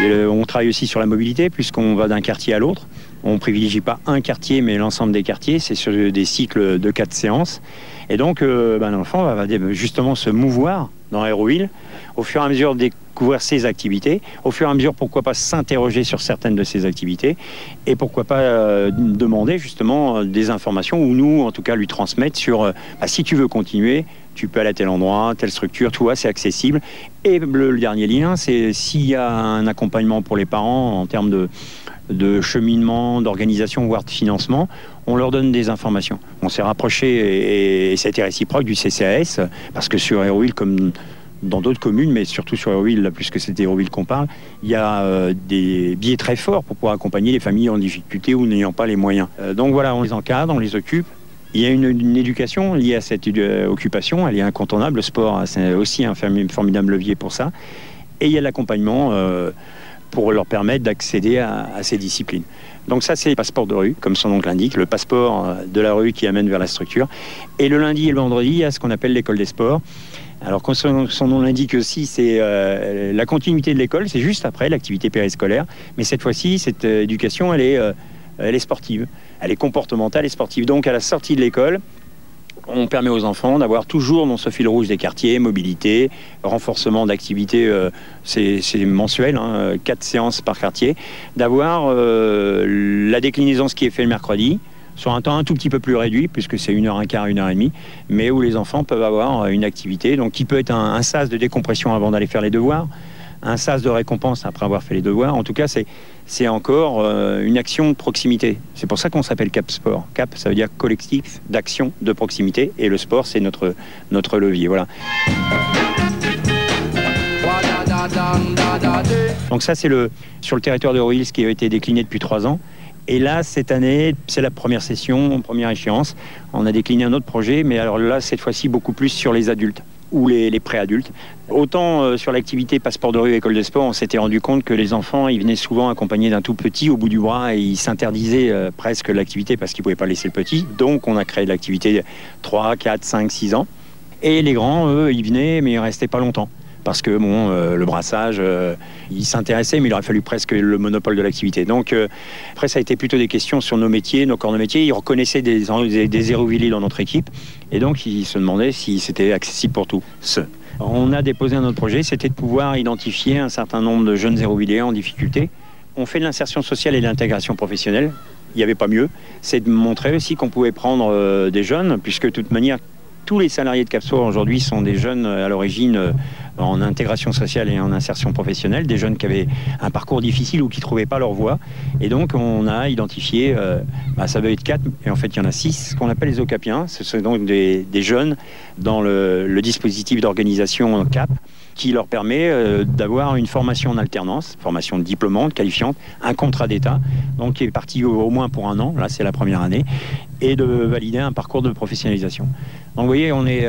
On travaille aussi sur la mobilité, puisqu'on va d'un quartier à l'autre. On ne privilégie pas un quartier, mais l'ensemble des quartiers. C'est sur des cycles de 4 séances. Et donc, l'enfant va justement se mouvoir dans Aéroville, au fur et à mesure découvrir ses activités, au fur et à mesure, pourquoi pas s'interroger sur certaines de ces activités, et pourquoi pas demander justement des informations, ou nous, en tout cas, lui transmettre sur, si tu veux continuer, tu peux aller à tel endroit, telle structure, tout ça, c'est accessible. Et le dernier lien, c'est s'il y a un accompagnement pour les parents en termes de cheminement, d'organisation, voire de financement, on leur donne des informations. On s'est rapproché, et ça a été réciproque, du CCAS, parce que sur Aéroville, comme dans d'autres communes, mais surtout sur Aéroville, là, puisque c'est Aéroville qu'on parle, il y a des biais très forts pour pouvoir accompagner les familles en difficulté ou n'ayant pas les moyens. Donc voilà, on les encadre, on les occupe. Il y a une éducation liée à cette occupation, elle est incontournable. Le sport, c'est aussi un formidable levier pour ça. Et il y a l'accompagnement pour leur permettre d'accéder à ces disciplines. Donc ça, c'est le passeport de rue, comme son nom l'indique, le passeport de la rue qui amène vers la structure. Et le lundi et le vendredi, il y a ce qu'on appelle l'école des sports. Alors, comme son nom l'indique aussi, c'est la continuité de l'école, c'est juste après l'activité périscolaire. Mais cette fois-ci, cette éducation, elle est sportive, elle est comportementale et sportive. Donc, à la sortie de l'école, on permet aux enfants d'avoir toujours dans ce fil rouge des quartiers, mobilité, renforcement d'activités, c'est mensuel, 4 séances par quartier, d'avoir la déclinaison, ce qui est fait le mercredi, sur un temps un tout petit peu plus réduit, puisque c'est 1h15, 1h30, mais où les enfants peuvent avoir une activité, donc qui peut être un sas de décompression avant d'aller faire les devoirs, un sas de récompense après avoir fait les devoirs. En tout cas, c'est encore une action de proximité. C'est pour ça qu'on s'appelle Cap Sport. Cap, ça veut dire collectif d'action de proximité, et le sport, c'est notre levier. Voilà. Donc ça, c'est sur le territoire de Aéroville, ce qui a été décliné depuis 3 ans. Et là, cette année, c'est la première session, première échéance. On a décliné un autre projet, mais alors là, cette fois-ci, beaucoup plus sur les adultes ou les pré-adultes. Autant sur l'activité passeport de rue école de sport, on s'était rendu compte que les enfants, ils venaient souvent accompagnés d'un tout petit au bout du bras, et ils s'interdisaient presque l'activité parce qu'ils ne pouvaient pas laisser le petit. Donc on a créé l'activité 3, 4, 5, 6 ans. Et les grands, eux, ils venaient, mais ils ne restaient pas longtemps. Parce que le brassage, ils s'intéressaient, mais il aurait fallu presque le monopole de l'activité. Donc après, ça a été plutôt des questions sur nos métiers, nos corps de métier. Ils reconnaissaient des Aérovilliers dans notre équipe, et donc ils se demandaient si c'était accessible pour tous. On a déposé un autre projet, c'était de pouvoir identifier un certain nombre de jeunes Aérovilliers en difficulté. On fait de l'insertion sociale et de l'intégration professionnelle. Il n'y avait pas mieux. C'est de montrer aussi qu'on pouvait prendre des jeunes, puisque de toute manière, tous les salariés de Cap Sport aujourd'hui sont des jeunes à l'origine en intégration sociale et en insertion professionnelle, des jeunes qui avaient un parcours difficile ou qui ne trouvaient pas leur voie. Et donc on a identifié, ça doit être 4, et en fait il y en a 6, ce qu'on appelle les OCAPiens. Ce sont donc des jeunes dans le dispositif d'organisation CAP, qui leur permet d'avoir une formation en alternance, formation diplômante, qualifiante, un contrat d'État, donc qui est parti au moins pour 1 an, là c'est la première année, et de valider un parcours de professionnalisation. Donc vous voyez, on est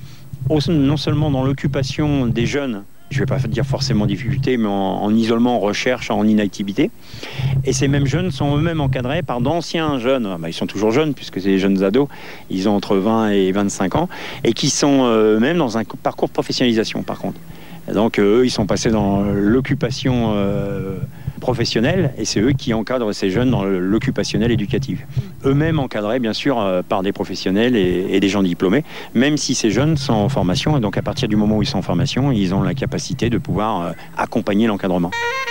non seulement dans l'occupation des jeunes, je ne vais pas dire forcément difficulté, mais en isolement, en recherche, en inactivité. Et ces mêmes jeunes sont eux-mêmes encadrés par d'anciens jeunes. Ils sont toujours jeunes, puisque c'est des jeunes ados. Ils ont entre 20 et 25 ans, et qui sont eux-mêmes dans un parcours de professionnalisation, par contre. Et donc, eux, ils sont passés dans l'occupation professionnelle, et c'est eux qui encadrent ces jeunes dans l'occupationnel éducatif. Eux-mêmes encadrés, bien sûr, par des professionnels et des gens diplômés, même si ces jeunes sont en formation. Et donc, à partir du moment où ils sont en formation, ils ont la capacité de pouvoir accompagner l'encadrement.